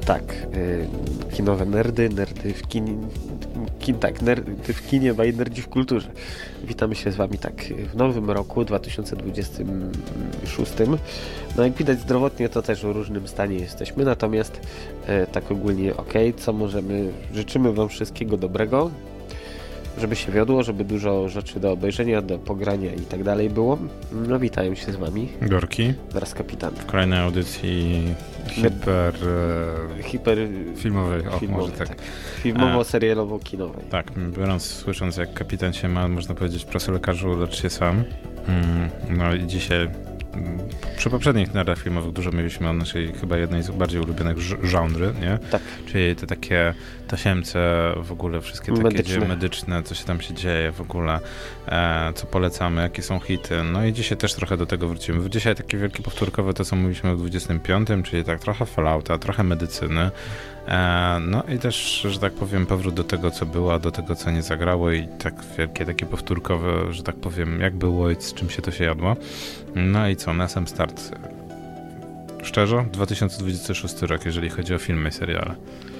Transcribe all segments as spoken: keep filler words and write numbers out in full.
Tak, y, kinowe nerdy, nerdy w kinie, kin, tak, nerdy w kinie, by nerdzi w kulturze. Witamy się z wami tak w nowym roku dwa tysiące dwudziestym szóstym. No jak widać zdrowotnie to też w różnym stanie jesteśmy, natomiast y, tak ogólnie ok, co możemy, życzymy wam wszystkiego dobrego, żeby się wiodło, żeby dużo rzeczy do obejrzenia, do pogrania i tak dalej było. No witają się z wami. Gorki. Wraz kapitan. W kolejnej audycji hiper... hiper... filmowej, o, filmowej, może tak. tak. Filmowo-serialowo-kinowej. Tak, biorąc, słysząc jak kapitan się ma, można powiedzieć, prosto lekarzu, lecz się sam. Mm, no i dzisiaj... Przy poprzednich nerdach filmowych dużo mieliśmy o naszej chyba jednej z bardziej ulubionych żanry, nie? Tak. Czyli te takie tasiemce, w ogóle wszystkie takie medyczne. medyczne, co się tam się dzieje w ogóle, e, co polecamy, jakie są hity. No i dzisiaj też trochę do tego wrócimy. Dzisiaj takie wielkie powtórkowe to, co mówiliśmy w dwudziestym piątym, czyli tak trochę Fallouta, trochę medycyny. E, no i też, że tak powiem, powrót do tego, co było, do tego, co nie zagrało i tak wielkie takie powtórkowe, że tak powiem, jak było i z czym się to się jadło. No i co, na sam start. Szczerze, dwa tysiące dwudziesty szósty rok, jeżeli chodzi o filmy i seriale.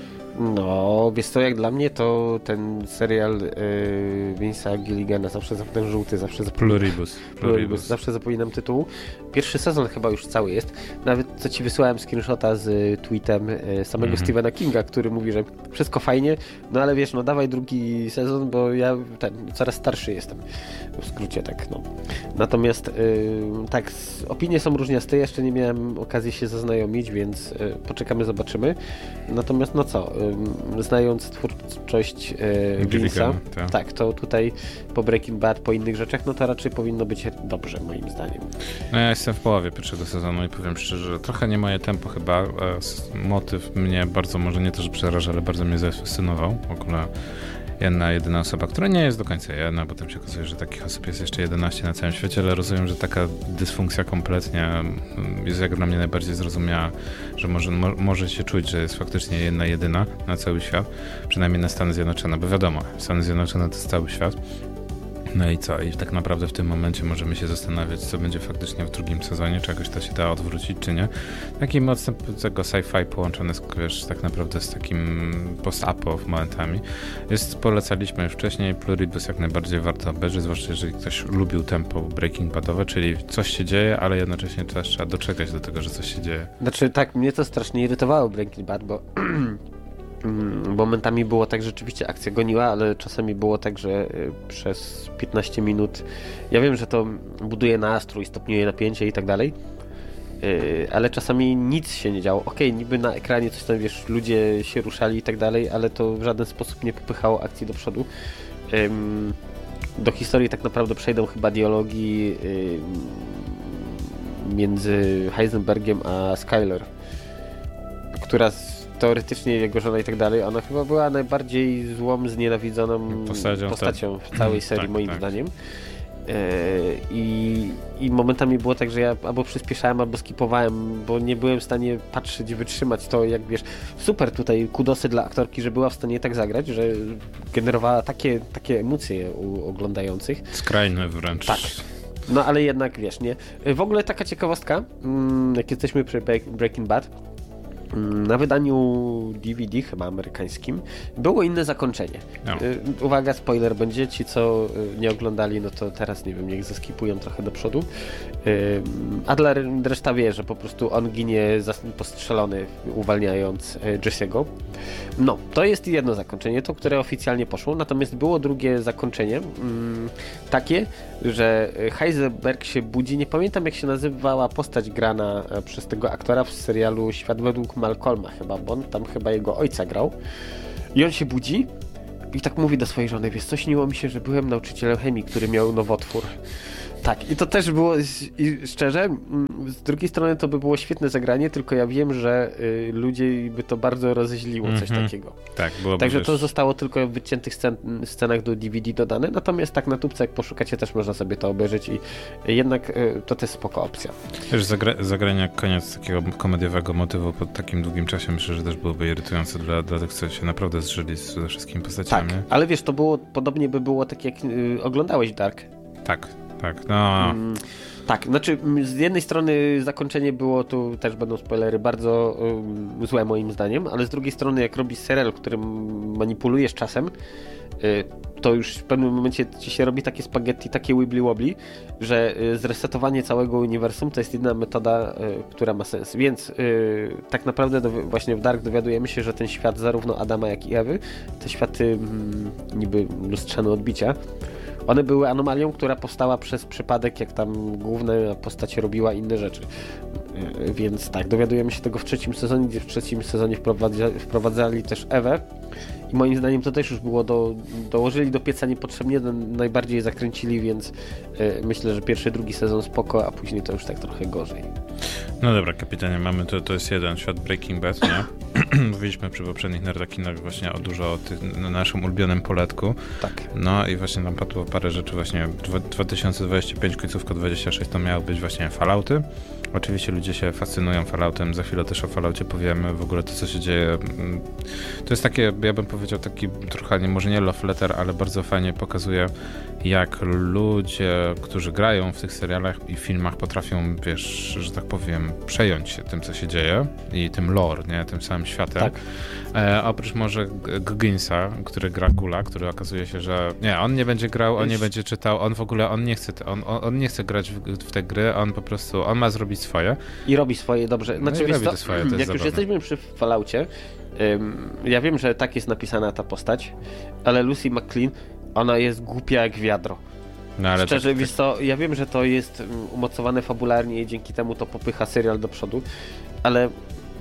No, wiesz co, jak dla mnie to ten serial yy, Vince'a Gilligana, zawsze ten żółty, zawsze zapominam. Pluribus. Pluribus. Pluribus. Zawsze zapominam tytułu. Pierwszy sezon chyba już cały jest. Nawet co ci wysłałem screenshota z y, tweetem y, samego Mhm. Stephena Kinga, który mówi, że wszystko fajnie, no ale wiesz, no dawaj drugi sezon, bo ja ten, coraz starszy jestem. W skrócie tak, no. Natomiast y, tak, opinie są różniaste, jeszcze nie miałem okazji się zaznajomić, więc y, poczekamy, zobaczymy. Natomiast no co, y, znając twórczość y, Vince'a, tak. tak, to tutaj po Breaking Bad, po innych rzeczach, no to raczej powinno być dobrze, moim zdaniem. No ja jestem w połowie pierwszego sezonu i powiem szczerze, że trochę nie moje tempo chyba. Motyw mnie bardzo, może nie to, że przeraża, ale bardzo mnie zafascynował. W ogóle jedna, jedyna osoba, która nie jest do końca jedna, bo tam się okazuje, że takich osób jest jeszcze jedenaście na całym świecie, ale rozumiem, że taka dysfunkcja kompletnie jest jak dla mnie najbardziej zrozumiała, że może, mo, może się czuć, że jest faktycznie jedna, jedyna na cały świat, przynajmniej na Stany Zjednoczone, bo wiadomo, Stany Zjednoczone to jest cały świat. No i co? I tak naprawdę w tym momencie możemy się zastanawiać, co będzie faktycznie w drugim sezonie, czy jakoś to się da odwrócić, czy nie. Taki mocno tego sci-fi połączony z, wiesz, tak naprawdę z takim post-apo momentami. Jest, polecaliśmy już wcześniej, Pluribus jak najbardziej warto obejrzeć, zwłaszcza jeżeli ktoś lubił tempo Breaking Badowe, czyli coś się dzieje, ale jednocześnie też trzeba doczekać do tego, że coś się dzieje. Znaczy tak, mnie to strasznie irytowało Breaking Bad, bo momentami było tak, że rzeczywiście akcja goniła, ale czasami było tak, że przez piętnaście minut, ja wiem, że to buduje nastrój, stopniuje napięcie i tak dalej, ale czasami nic się nie działo. Okej, niby na ekranie coś tam, wiesz, ludzie się ruszali i tak dalej, ale to w żaden sposób nie popychało akcji do przodu. Do historii tak naprawdę przejdą chyba dialogi między Heisenbergiem a Skyler, która z teoretycznie jego żona i tak dalej, ona chyba była najbardziej złą, znienawidzoną postacią, postacią w całej serii, tak, moim tak. zdaniem. I, I momentami było tak, że ja albo przyspieszałem, albo skipowałem, bo nie byłem w stanie patrzeć, wytrzymać to, jak wiesz, super tutaj kudosy dla aktorki, że była w stanie tak zagrać, że generowała takie, takie emocje u oglądających. Skrajne wręcz. Tak. No ale jednak, wiesz, nie. W ogóle taka ciekawostka, jak jesteśmy przy Breaking Bad, na wydaniu D V D, chyba amerykańskim, było inne zakończenie. No. Uwaga, spoiler będzie. Ci, co nie oglądali, no to teraz, nie wiem, niech zeskipują trochę do przodu. Adler reszta wie, że po prostu on ginie postrzelony, uwalniając Jesse'ego. No, to jest jedno zakończenie, to, które oficjalnie poszło. Natomiast było drugie zakończenie, takie, że Heisenberg się budzi. Nie pamiętam, jak się nazywała postać grana przez tego aktora w serialu Świat według Malcolma chyba, bo on tam chyba jego ojca grał. I on się budzi i tak mówi do swojej żony: wiesz co, śniło mi się, że byłem nauczycielem chemii, który miał nowotwór. Tak, i to też było, i szczerze, z drugiej strony to by było świetne zagranie, tylko ja wiem, że y, ludzie by to bardzo rozźliło, coś mm-hmm. takiego. Tak, byłoby Także wiesz... to zostało tylko w wyciętych scen, scenach do D V D dodane, natomiast tak na tubce, jak poszukacie, też można sobie to obejrzeć i jednak y, to też spoko opcja. Wiesz, zagra- zagranie koniec takiego komediowego motywu po takim długim czasie, myślę, że też byłoby irytujące dla, dla tych, co się naprawdę zżyli ze wszystkimi postaciami. Tak, ale wiesz, to było, podobnie by było tak, jak y, oglądałeś Dark. Tak. Tak, no. Tak, znaczy z jednej strony zakończenie było, tu też będą spoilery, bardzo um, złe moim zdaniem, ale z drugiej strony jak robisz serial, którym manipulujesz czasem, y, to już w pewnym momencie ci się robi takie spaghetti, takie wibbly-wobbly, że y, zresetowanie całego uniwersum to jest jedyna metoda, y, która ma sens. Więc y, tak naprawdę do, właśnie w Dark dowiadujemy się, że ten świat zarówno Adama, jak i Ewy, te światy mm, niby lustrzane odbicia, one były anomalią, która powstała przez przypadek, jak tam główna postać robiła inne rzeczy. Więc tak, dowiadujemy się tego w trzecim sezonie, gdzie w trzecim sezonie wprowadzali, wprowadzali też Ewę. I moim zdaniem to też już było, do, dołożyli do pieca niepotrzebnie, najbardziej zakręcili, więc y, myślę, że pierwszy, drugi sezon spoko, a później to już tak trochę gorzej. No dobra, kapitanie, mamy to, to jest jeden świat Breaking Bad, nie? Mówiliśmy przy poprzednich Nerdakinach właśnie o dużo o ty, na naszym ulubionym poletku. Tak. No i właśnie tam padło parę rzeczy właśnie. dwa tysiące dwudziesty piąty, końcówka dwudziesty szósty to miały być właśnie Fallouty. Oczywiście ludzie się fascynują Falloutem, za chwilę też o Falloutie powiemy, w ogóle to, co się dzieje. To jest takie, ja bym powiedział, taki trochę, nie, może nie love letter, ale bardzo fajnie pokazuje, jak ludzie, którzy grają w tych serialach i filmach, potrafią, wiesz, że tak powiem, przejąć się tym, co się dzieje i tym lore, nie, tym samym światem. Tak. E, oprócz może Gugginsa, który gra Gula, który okazuje się, że nie, on nie będzie grał, on nie będzie czytał, on w ogóle, on nie chce, on, on, on nie chce grać w, w te gry, on po prostu, on ma zrobić swoje. I robi swoje, dobrze. Znaczy, no i robi to, to swoje, to jest jak zabawne. już jesteśmy przy Falloutie, ym, ja wiem, że tak jest napisana ta postać, ale Lucy McClean, ona jest głupia jak wiadro. No, ale Szczerze, tak, wiesz co, ja wiem, że to jest umocowane fabularnie i dzięki temu to popycha serial do przodu, ale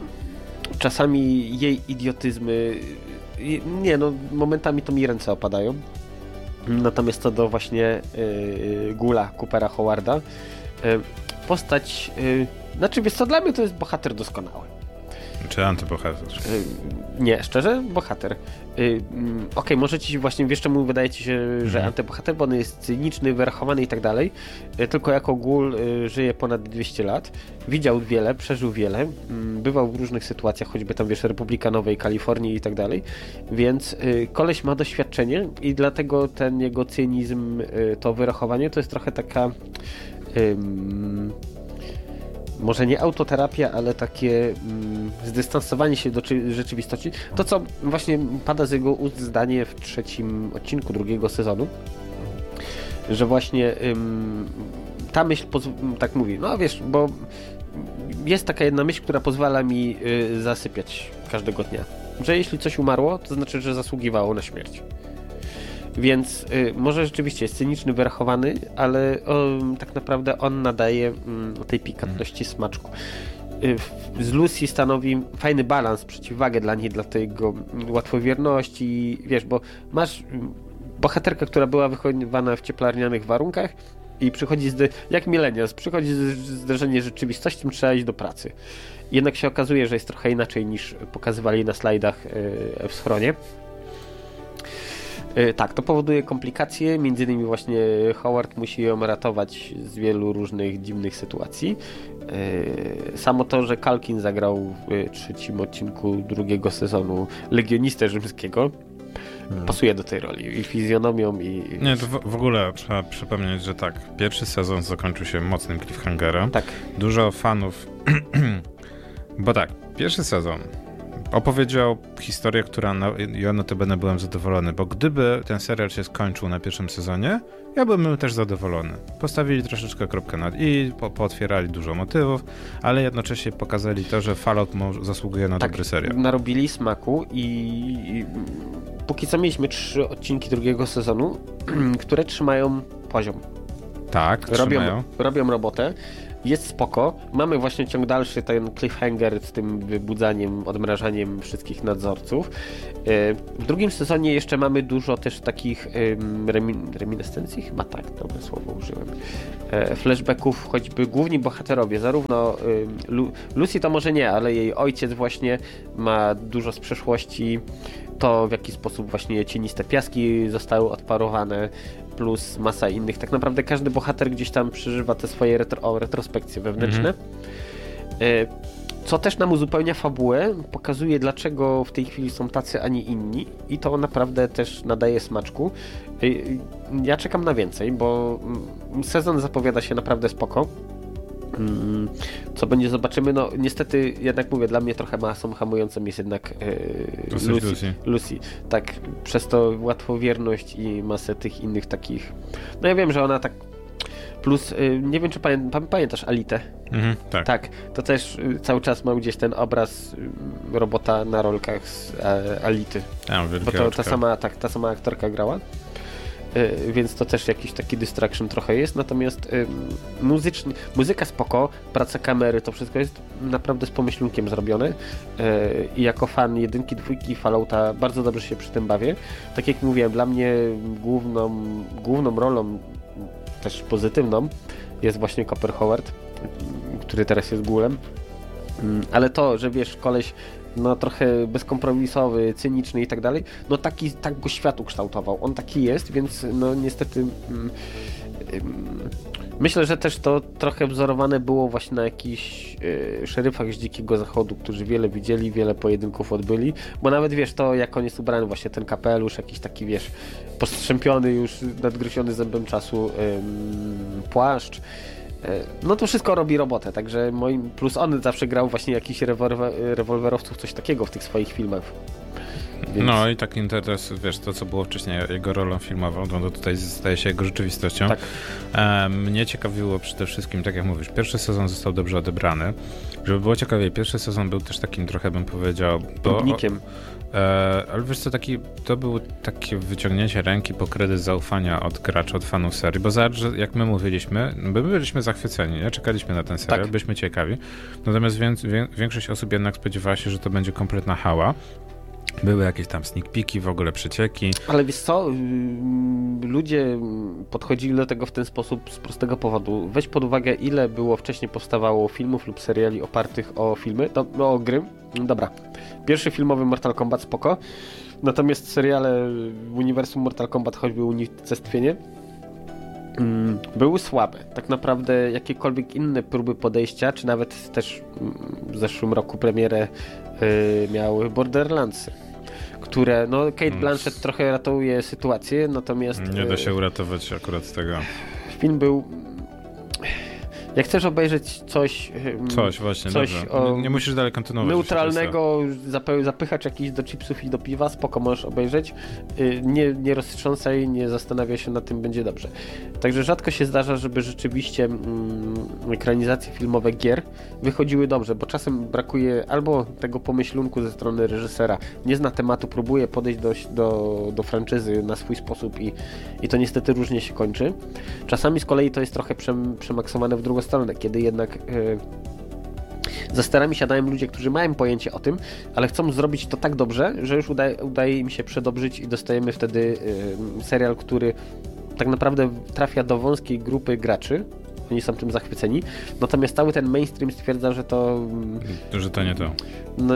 czasami jej idiotyzmy, nie no, momentami to mi ręce opadają. Natomiast co do właśnie yy, Gula, Coopera Howarda, yy, postać, yy, znaczy wiesz co, dla mnie to jest bohater doskonały. Czy antybohater? Yy, nie, szczerze, bohater. Yy, yy, Okej, okay, może ci właśnie, wiesz czemu wydaje ci się, że mm. antybohater, bo on jest cyniczny, wyrachowany i tak dalej, yy, tylko jako Ghoul yy, żyje ponad dwieście lat, widział wiele, przeżył wiele, yy, bywał w różnych sytuacjach, choćby tam, wiesz, Republikanowej, Kalifornii i tak dalej, więc yy, koleś ma doświadczenie i dlatego ten jego cynizm, yy, to wyrachowanie, to jest trochę taka... Yy, może nie autoterapia, ale takie mm, zdystansowanie się do czy- rzeczywistości. To, co właśnie pada z jego ust zdanie w trzecim odcinku drugiego sezonu, że właśnie ym, ta myśl, poz- tak mówi, no wiesz, bo jest taka jedna myśl, która pozwala mi y, zasypiać każdego dnia, że jeśli coś umarło, to znaczy, że zasługiwało na śmierć. Więc y, może rzeczywiście jest cyniczny, wyrachowany, ale o, tak naprawdę on nadaje y, tej pikantności smaczku. Y, z Lucy stanowi fajny balans, przeciwwagę dla niej, dla tego łatwowierności, wiesz, bo masz y, bohaterkę, która była wychowywana w cieplarnianych warunkach i przychodzi, z, jak milenials, przychodzi zderzenie z rzeczywistością, trzeba iść do pracy. Jednak się okazuje, że jest trochę inaczej niż pokazywali na slajdach y, w schronie. Tak, to powoduje komplikacje, między innymi właśnie Howard musi ją ratować z wielu różnych dziwnych sytuacji. Samo to, że Culkin zagrał w trzecim odcinku drugiego sezonu Legionistę Rzymskiego, hmm. pasuje do tej roli i fizjonomią i... Nie, to w, w ogóle trzeba przypomnieć, że tak, pierwszy sezon zakończył się mocnym cliffhangerem. Tak. Dużo fanów... Bo tak, pierwszy sezon opowiedział historię, która na, ja notabene byłem zadowolony, bo gdyby ten serial się skończył na pierwszym sezonie, ja byłbym też zadowolony. Postawili troszeczkę kropkę nad i, po, pootwierali dużo motywów, ale jednocześnie pokazali to, że Fallout mo- zasługuje na tak, dobry serial. Narobili smaku i, i póki co mieliśmy trzy odcinki drugiego sezonu, które trzymają poziom. Tak, robią, trzymają. Robią robotę. Jest spoko. Mamy właśnie ciąg dalszy, ten cliffhanger z tym wybudzaniem, odmrażaniem wszystkich nadzorców. W drugim sezonie jeszcze mamy dużo też takich remi- reminiscencji, chyba tak, dobre słowo użyłem, flashbacków, choćby główni bohaterowie, zarówno Lu- Lucy to może nie, ale jej ojciec właśnie ma dużo z przeszłości, to w jaki sposób właśnie cieniste piaski zostały odparowane, plus masa innych. Tak naprawdę każdy bohater gdzieś tam przeżywa te swoje retro, o, retrospekcje wewnętrzne. Mm-hmm. co też nam uzupełnia fabułę, pokazuje dlaczego w tej chwili są tacy, a nie inni i to naprawdę też nadaje smaczku. Ja czekam na więcej, bo sezon zapowiada się naprawdę spoko. Co będzie, zobaczymy. No niestety, jednak mówię, dla mnie trochę masą hamującą jest jednak e, Lucy, Lucy. Lucy. Tak, przez to łatwowierność i masę tych innych takich... No ja wiem, że ona tak... Plus, e, nie wiem, czy pamię... pamiętasz Alitę? Mhm, tak. Tak, to też e, cały czas mam gdzieś ten obraz e, robota na rolkach z e, Ality. A, bo to ta sama, tak, ta sama aktorka grała. Yy, więc to też jakiś taki distraction trochę jest, natomiast yy, muzycznie, muzyka spoko, praca kamery, to wszystko jest naprawdę z pomyślunkiem zrobione yy, i jako fan jedynki, dwójki Fallouta bardzo dobrze się przy tym bawię. Tak jak mówiłem, dla mnie główną, główną rolą, też pozytywną, jest właśnie Cooper Howard, który teraz jest Ghoulem, yy, ale to, że wiesz, koleś no trochę bezkompromisowy, cyniczny i tak dalej, no taki, tak go świat ukształtował. On taki jest, więc no niestety mm, mm, myślę, że też to trochę wzorowane było właśnie na jakichś y, szeryfach z Dzikiego Zachodu, którzy wiele widzieli, wiele pojedynków odbyli, bo nawet wiesz, to jak on jest ubrany, właśnie ten kapelusz, jakiś taki wiesz, postrzępiony już, nadgryziony zębem czasu y, płaszcz, no to wszystko robi robotę, także moim, plus on zawsze grał właśnie jakichś rewolwer, rewolwerowców, coś takiego w tych swoich filmach. Więc... No i taki interes, wiesz, to co było wcześniej jego rolą filmową, no to tutaj staje się jego rzeczywistością. Tak. E, mnie ciekawiło przede wszystkim, tak jak mówisz, pierwszy sezon został dobrze odebrany. Żeby było ciekawiej, pierwszy sezon był też takim trochę, bym powiedział... Próbnikiem. E, ale wiesz co, taki, to było takie wyciągnięcie ręki po kredyt zaufania od graczy, od fanów serii, bo zobacz, że jak my mówiliśmy, my byliśmy zachwyceni, nie? Czekaliśmy na ten serial, tak. Byliśmy ciekawi, natomiast wię, wię, większość osób jednak spodziewała się, że to będzie kompletna hała. Były jakieś tam sneak peeki, w ogóle przecieki. Ale wiesz co, ludzie podchodzili do tego w ten sposób z prostego powodu. Weź pod uwagę, ile było wcześniej powstawało filmów lub seriali opartych o filmy, no, no o gry. Dobra, pierwszy filmowy Mortal Kombat spoko, natomiast seriale w uniwersum Mortal Kombat, choćby Unicestwienie, były słabe. Tak naprawdę jakiekolwiek inne próby podejścia, czy nawet też w zeszłym roku premierę yy, miały Borderlandsy, które, no Kate Blanchett trochę ratuje sytuację, natomiast... Nie da się uratować akurat z tego. Film był... Jak chcesz obejrzeć coś... Coś, właśnie, coś dobrze. O, nie, nie musisz dalej kontynuować. Neutralnego, zapy, zapychacz jakiś do chipsów i do piwa, spoko, możesz obejrzeć. Nie, nie roztrząsaj, nie zastanawia się nad tym, będzie dobrze. Także rzadko się zdarza, żeby rzeczywiście mm, ekranizacje filmowe gier wychodziły dobrze, bo czasem brakuje albo tego pomyślunku ze strony reżysera, nie zna tematu, próbuje podejść do, do, do franczyzy na swój sposób i, i to niestety różnie się kończy. Czasami z kolei to jest trochę przem, przemaksowane w drugą stronę, kiedy jednak yy, za sterami siadają ludzie, którzy mają pojęcie o tym, ale chcą zrobić to tak dobrze, że już udaje, udaje im się przedobrzyć i dostajemy wtedy yy, serial, który tak naprawdę trafia do wąskiej grupy graczy. Oni są tym zachwyceni. Natomiast cały ten mainstream stwierdza, że to... Że to nie to. No,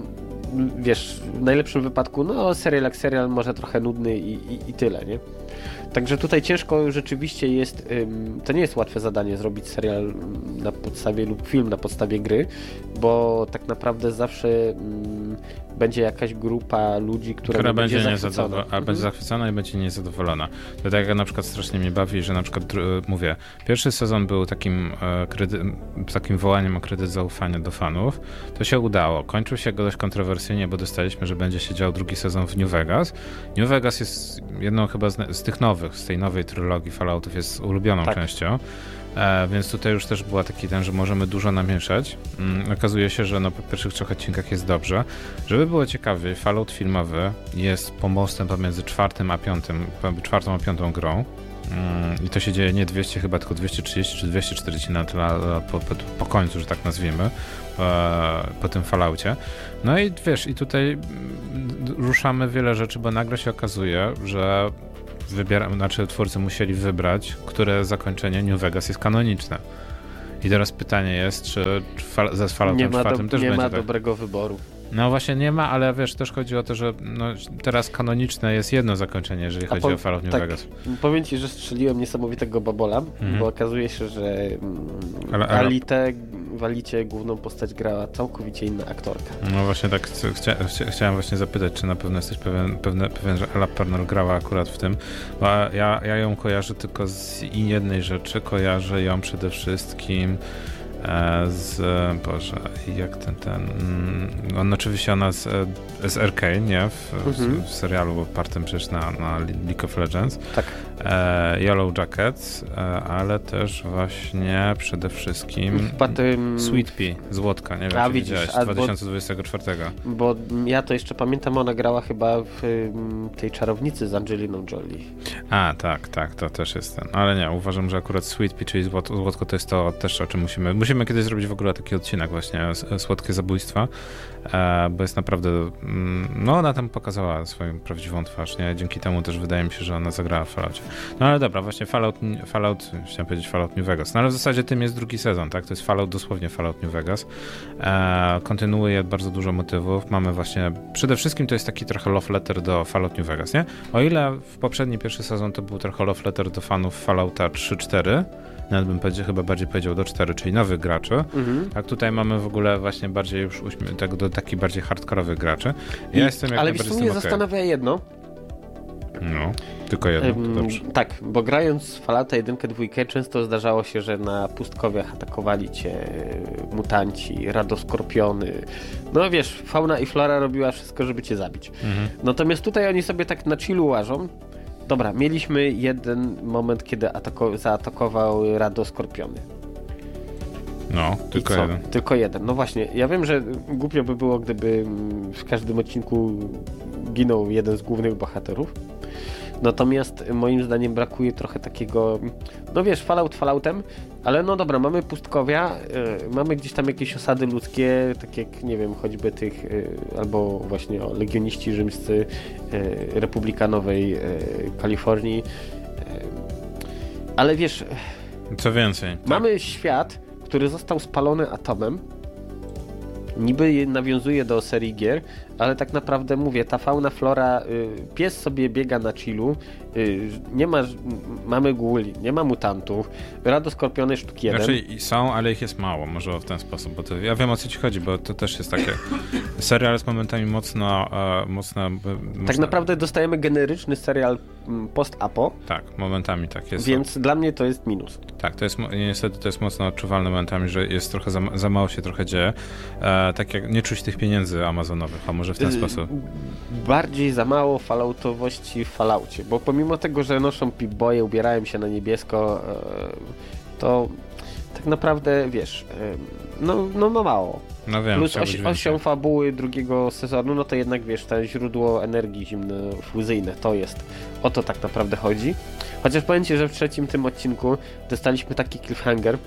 wiesz, w najlepszym wypadku, no serial jak serial, może trochę nudny i, i, i tyle, nie? Także tutaj ciężko rzeczywiście jest, ym, to nie jest łatwe zadanie zrobić serial na podstawie lub film na podstawie gry, bo tak naprawdę zawsze ym, będzie jakaś grupa ludzi, która, która będzie, będzie zachwycona. Mhm. Będzie zachwycona i będzie niezadowolona. To tak jak na przykład strasznie mnie bawi, że na przykład mówię, pierwszy sezon był takim, e, kredy, takim wołaniem o kredyt zaufania do fanów. To się udało. Kończył się go dość kontrowersyjnie, bo dostaliśmy, że będzie się dział drugi sezon w New Vegas. New Vegas jest jedną chyba z, z tych nowych, z tej nowej trylogii Falloutów jest ulubioną tak. częścią. E, więc tutaj już też była taki ten, że możemy dużo namieszać. Mm, okazuje się, że no, po pierwszych trzech odcinkach jest dobrze. Żeby było ciekawiej, Fallout filmowy jest pomostem pomiędzy czwartym a piątym, czwartą a piątą grą. Mm, I to się dzieje nie dwieście chyba, tylko dwieście trzydzieści czy dwieście czterdzieści lat po, po, po końcu, że tak nazwijmy, e, po tym Falloutie. No i wiesz, i tutaj ruszamy wiele rzeczy, bo nagle się okazuje, że Wybieram, znaczy twórcy musieli wybrać, które zakończenie New Vegas jest kanoniczne. I teraz pytanie jest, czy ze Falloutem czwartym też nie będzie ma tak? dobrego wyboru. No właśnie nie ma, ale wiesz, też chodzi o to, że no, teraz kanoniczne jest jedno zakończenie, jeżeli chodzi po, o Fallout New tak, Vegas. Powiem ci, że strzeliłem niesamowitego babola, mhm. bo okazuje się, że ale, ale... Alite, w Alicie główną postać grała całkowicie inna aktorka. No właśnie tak chcia, chcia, chciałem właśnie zapytać, czy na pewno jesteś pewien, pewne, pewien że Ella Purnell grała akurat w tym, bo ja, ja ją kojarzę tylko z jednej rzeczy, kojarzę ją przede wszystkim z, Boże, jak ten, ten, on oczywiście ona z, z Arcane, nie? W, mhm. w, w serialu opartym przecież na, na League of Legends. Tak. E, Yellow Jackets, e, ale też właśnie przede wszystkim Chyba tym... Sweet Pea, Złotka, nie wiem, a, czy widzisz, widziałeś, a, dwa tysiące dwudziestego czwartego. Bo, bo ja to jeszcze pamiętam, ona grała chyba w um, tej czarownicy z Angeliną Jolie. A, tak, tak, to też jest ten. Ale nie, uważam, że akurat Sweet Pea, czyli złot, Złotko, to jest to też, o czym musimy, musimy kiedyś zrobić w ogóle taki odcinek właśnie, Słodkie Zabójstwa, e, bo jest naprawdę, mm, no ona tam pokazała swoją prawdziwą twarz, nie? Dzięki temu też wydaje mi się, że ona zagrała w Falloutie. No ale dobra, właśnie Fallout, Fallout, chciałem powiedzieć Fallout New Vegas, no ale w zasadzie tym jest drugi sezon, tak? To jest Fallout, dosłownie Fallout New Vegas. E, kontynuuje bardzo dużo motywów, mamy właśnie, przede wszystkim to jest taki trochę love letter do Fallout New Vegas, nie? O ile w poprzedni pierwszy sezon to był trochę love letter do fanów Fallouta trzy cztery, nawet bym powiedział, chyba bardziej powiedział do cztery, czyli nowych graczy. Mhm. Tak tutaj mamy w ogóle właśnie bardziej już uśmie- tak, do takich bardziej hardkorowych graczy. Ja I, jestem jak ale wiesz, mnie okay. zastanawia jedno. No, tylko jedno, to dobrze. Um, tak, bo grając w Fallouta jedynkę, dwójkę często zdarzało się, że na pustkowiach atakowali cię mutanci, radoskorpiony. No wiesz, fauna i flora robiła wszystko, żeby cię zabić. Mhm. Natomiast tutaj oni sobie tak na chillu łażą. Dobra, mieliśmy jeden moment, kiedy atako- zaatakował radoskorpiony. No, tylko jeden. Tylko jeden. No właśnie, ja wiem, że głupio by było, gdyby w każdym odcinku ginął jeden z głównych bohaterów. Natomiast moim zdaniem brakuje trochę takiego, no wiesz, Fallout Falloutem, ale no dobra, mamy pustkowia, yy, mamy gdzieś tam jakieś osady ludzkie, tak jak, nie wiem, choćby tych, yy, albo właśnie o, legioniści rzymscy, yy, Republika Nowej yy, Kalifornii, yy, ale wiesz... Co więcej. Tak. Mamy świat, który został spalony atomem, niby nawiązuje do serii gier, ale tak naprawdę mówię, ta fauna, flora, y, pies sobie biega na chillu, y, nie ma, mamy guli, nie ma mutantów, radoskorpiony sztuk jeden. Znaczy są, ale ich jest mało, może w ten sposób, bo to, ja wiem, o co ci chodzi, bo to też jest takie, serial jest momentami mocno, e, mocno, mocno... Tak naprawdę dostajemy generyczny serial post-apo. Tak, momentami tak jest. Więc dla mnie to jest minus. Tak, to jest, niestety to jest mocno odczuwalne momentami, że jest trochę za, za mało się trochę dzieje, e, tak jak nie czuć tych pieniędzy amazonowych, a może w ten sposób. Bardziej za mało falloutowości w Falloutie, bo pomimo tego, że noszą Pip-Boye, ubierają się na niebiesko, to tak naprawdę, wiesz, no, no, no mało. No wiem, plus osi, osią fabuły drugiego sezonu, no to jednak, wiesz, to źródło energii zimno-fuzyjne, to jest, o to tak naprawdę chodzi. Chociaż powiem ci, że w trzecim tym odcinku dostaliśmy taki cliffhanger,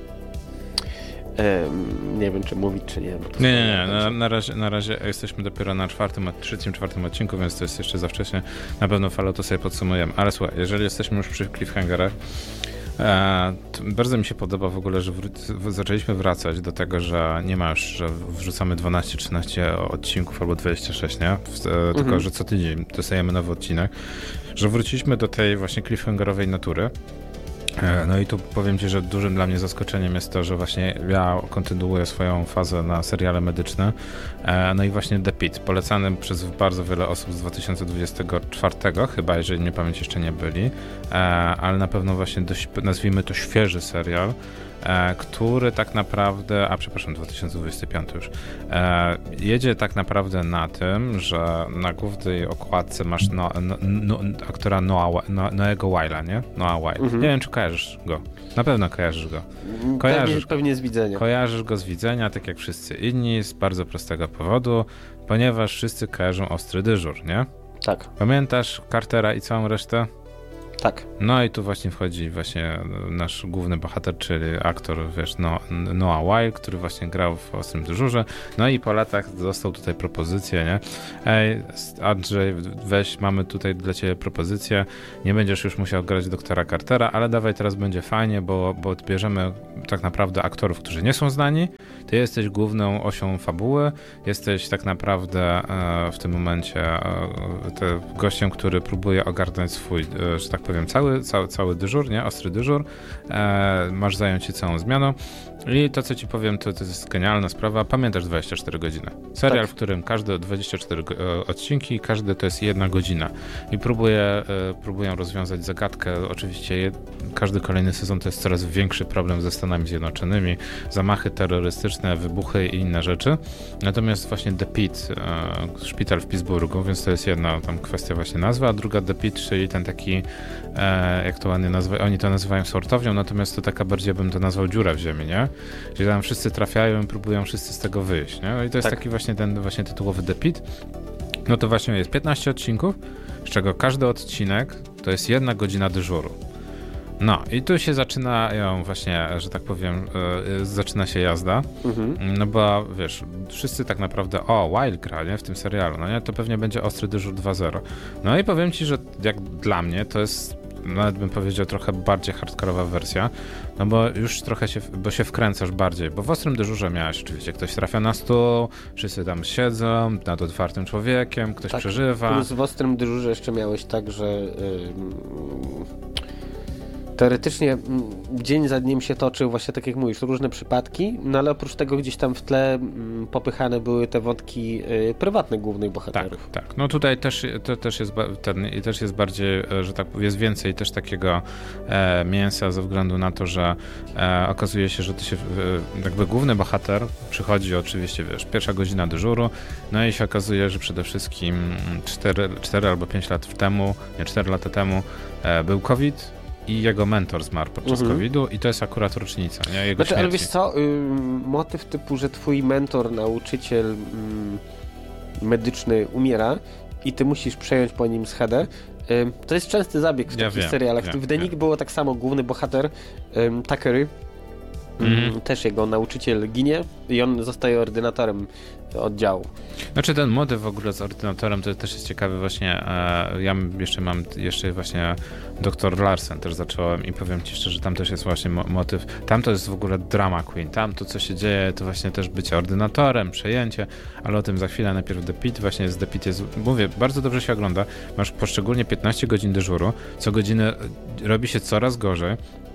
nie wiem, czy mówić, czy nie. Nie, nie, nie. Na, na, razie, na razie jesteśmy dopiero na czwartym, trzecim, czwartym odcinku, więc to jest jeszcze za wcześnie. Na pewno Fallout to sobie podsumujemy. Ale słuchaj, jeżeli jesteśmy już przy cliffhangerach, e, bardzo mi się podoba w ogóle, że wró- zaczęliśmy wracać do tego, że nie ma już, że wrzucamy dwanaście trzynaście odcinków albo dwadzieścia sześć, nie? W, e, mhm. Tylko, że co tydzień dostajemy nowy odcinek. Że wróciliśmy do tej właśnie cliffhangerowej natury. No i tu powiem ci, że dużym dla mnie zaskoczeniem jest to, że właśnie ja kontynuuję swoją fazę na seriale medyczne. No i właśnie The Pitt, polecany przez bardzo wiele osób z dwa tysiące dwudziestego czwartego, chyba, jeżeli mnie pamięć jeszcze nie byli, ale na pewno właśnie dość, nazwijmy to świeży serial, który tak naprawdę, a przepraszam, dwa tysiące dwudziesty piąty już, jedzie tak naprawdę na tym, że na głównej okładce masz no, no, no, aktora Noah, no, Noego Wile'a, nie? Noah Wyle. Mhm. Nie wiem, czy kojarzysz go. Na pewno kojarzysz go. Kojarzysz pewnie, pewnie z widzenia. Kojarzysz go z widzenia, tak jak wszyscy inni, z bardzo prostego powodu, ponieważ wszyscy kojarzą Ostry Dyżur, nie? Tak. Pamiętasz Cartera i całą resztę? Tak. No i tu właśnie wchodzi właśnie nasz główny bohater, czyli aktor, wiesz, no, Noah Wyle, który właśnie grał w Ostrym Dyżurze. No i po latach dostał tutaj propozycję, nie? Ej, Andrzej, weź, mamy tutaj dla ciebie propozycję. Nie będziesz już musiał grać doktora Cartera, ale dawaj, teraz będzie fajnie, bo, bo odbierzemy tak naprawdę aktorów, którzy nie są znani. Ty jesteś główną osią fabuły. Jesteś tak naprawdę e, w tym momencie e, te, gościem, który próbuje ogarnąć swój, e, że tak powiem, cały, cały, cały dyżur, nie? Ostry dyżur. E, masz zająć się całą zmianą. I to, co ci powiem, to, to jest genialna sprawa. Pamiętasz dwadzieścia cztery godziny. Serial, tak. w którym każde dwadzieścia cztery odcinki, każdy to jest jedna godzina. I próbuje, próbują rozwiązać zagadkę. Oczywiście je, każdy kolejny sezon to jest coraz większy problem ze Stanami Zjednoczonymi. Zamachy terrorystyczne, wybuchy i inne rzeczy. Natomiast właśnie The Pit, e, szpital w Pittsburghu, więc to jest jedna tam kwestia właśnie nazwy, a druga The Pit, czyli ten taki, e, jak to ładnie nazwać, oni to nazywają sortownią, natomiast to taka bardziej bym to nazwał dziura w ziemi, nie? Gdzie tam wszyscy trafiają i próbują wszyscy z tego wyjść, nie? No i to jest tak. taki właśnie ten właśnie tytułowy The Pit. No to właśnie jest piętnaście odcinków, z czego każdy odcinek to jest jedna godzina dyżuru. No i tu się zaczynają właśnie, że tak powiem, yy, zaczyna się jazda, mhm. no bo wiesz, wszyscy tak naprawdę, o, Wild gra, nie, w tym serialu, no nie, to pewnie będzie Ostry Dyżur dwa zero. No i powiem ci, że jak dla mnie to jest, nawet bym powiedział, trochę bardziej hardkorowa wersja, no bo już trochę się, bo się wkręcasz bardziej, bo w Ostrym Dyżurze miałeś oczywiście, ktoś trafia na stół, wszyscy tam siedzą, nad otwartym człowiekiem, ktoś tak, przeżywa. Plus w Ostrym Dyżurze jeszcze miałeś tak, że yy, teoretycznie dzień za dniem się toczył, właśnie tak jak mówisz, różne przypadki, no ale oprócz tego gdzieś tam w tle mm, popychane były te wątki y, prywatne głównych bohaterów. Tak, tak. No tutaj też, to też jest ten, i też jest bardziej, że tak powiem, jest więcej też takiego e, mięsa ze względu na to, że e, okazuje się, że to się e, jakby główny bohater przychodzi oczywiście, wiesz, pierwsza godzina dyżuru, no i się okazuje, że przede wszystkim cztery albo pięć lat temu, nie cztery lata temu e, był COVID, i jego mentor zmarł podczas mhm. kowida i to jest akurat rocznica, nie? Jego znaczy, ale wiesz co, y, motyw typu, że twój mentor, nauczyciel y, medyczny umiera i ty musisz przejąć po nim schedę, y, to jest częsty zabieg w ja takich wiem, serialach. Wiem, w The Nick było tak samo, główny bohater y, Tuckery, mm. też jego nauczyciel ginie i on zostaje ordynatorem oddziału. Znaczy ten motyw w ogóle z ordynatorem to też jest ciekawy właśnie, e, ja jeszcze mam jeszcze właśnie doktor Larsen też zacząłem i powiem ci szczerze, tam też jest właśnie mo- motyw, tam to jest w ogóle drama queen, tam to co się dzieje to właśnie też bycie ordynatorem, przejęcie, ale o tym za chwilę. Najpierw The Pit, właśnie jest The Pit jest, mówię, bardzo dobrze się ogląda, masz poszczególnie piętnaście godzin dyżuru, co godzinę robi się coraz gorzej.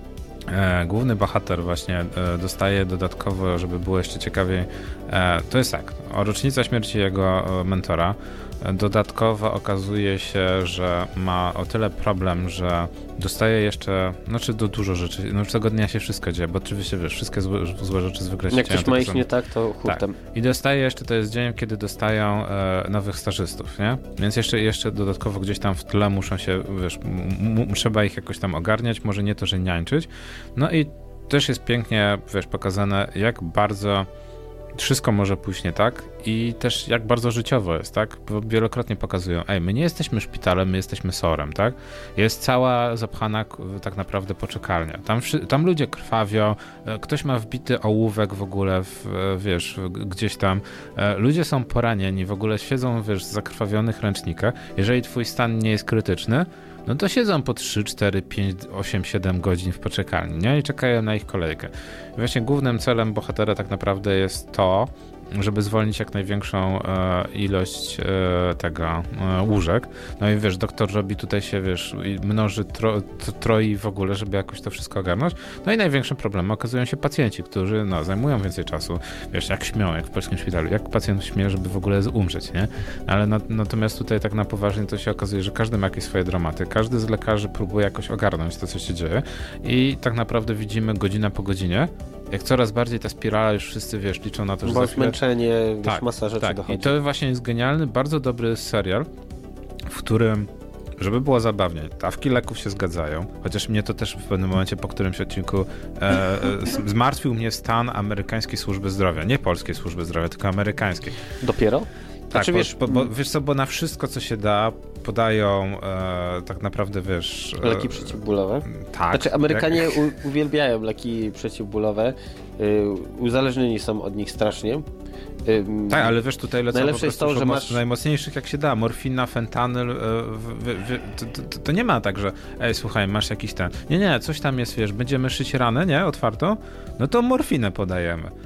E, główny bohater właśnie e, dostaje dodatkowo, żeby było jeszcze ciekawiej, e, to jest tak, o rocznica śmierci jego e, mentora, e, dodatkowo okazuje się, że ma o tyle problem, że dostaje jeszcze, znaczy do dużo rzeczy, no już tego dnia się wszystko dzieje, bo oczywiście wiesz, wszystkie złe, złe rzeczy zwykle się jak dzieją. Jak ktoś ma iść nie tak, to hurtem. Tak. I dostaje jeszcze, to jest dzień, kiedy dostają e, nowych stażystów, nie? Więc jeszcze, jeszcze dodatkowo gdzieś tam w tle muszą się, wiesz, m- m- trzeba ich jakoś tam ogarniać, może nie to, że niańczyć. No i też jest pięknie, wiesz, pokazane, jak bardzo wszystko może pójść nie tak i też jak bardzo życiowo jest, tak? Bo wielokrotnie pokazują, ej, my nie jesteśmy szpitalem, my jesteśmy sorem, tak? Jest cała zapchana tak naprawdę poczekalnia. Tam, tam ludzie krwawią, ktoś ma wbity ołówek w ogóle, w, wiesz, gdzieś tam. Ludzie są poranieni, w ogóle siedzą, wiesz, w zakrwawionych ręcznikach. Jeżeli twój stan nie jest krytyczny, no to siedzą po trzy, cztery, pięć, osiem, siedem godzin w poczekalni, nie? I czekają na ich kolejkę. I właśnie głównym celem bohatera tak naprawdę jest to, żeby zwolnić jak największą e, ilość e, tego e, łóżek. No i wiesz, doktor robi tutaj się, wiesz, mnoży, tro, troi w ogóle, żeby jakoś to wszystko ogarnąć. No i największym problemem okazują się pacjenci, którzy no, zajmują więcej czasu. Wiesz, jak śmią, jak w polskim szpitalu, jak pacjent śmie, żeby w ogóle umrzeć, nie? Ale na, natomiast tutaj tak na poważnie to się okazuje, że każdy ma jakieś swoje dramaty. Każdy z lekarzy próbuje jakoś ogarnąć to, co się dzieje i tak naprawdę widzimy godzina po godzinie, jak coraz bardziej ta spirala, już wszyscy, wiesz, liczą na to, że bo za chwilę... zmęczenie, wiesz, tak, masa rzeczy tak. dochodzi. I to właśnie jest genialny, bardzo dobry serial, w którym, żeby było zabawniej, dawki leków się zgadzają, chociaż mnie to też w pewnym momencie, po którymś odcinku e, e, zmartwił mnie stan amerykańskiej służby zdrowia. Nie polskiej służby zdrowia, tylko amerykańskiej. Dopiero? Tak, znaczy, bo, wiesz, bo, bo, wiesz co, bo na wszystko, co się da, podają e, tak naprawdę, wiesz... E, leki przeciwbólowe? Tak. Znaczy Amerykanie jak... u, uwielbiają leki przeciwbólowe, y, uzależnieni są od nich strasznie. Y, tak, ale wiesz, tutaj lecą najlepsze po jest to, że masz... najmocniejszych jak się da, morfina, fentanyl, y, y, y, to, to, to nie ma tak, że ej, słuchaj, masz jakiś ten... Nie, nie, coś tam jest, wiesz, będziemy szyć ranę, nie, otwarto, no to morfinę podajemy.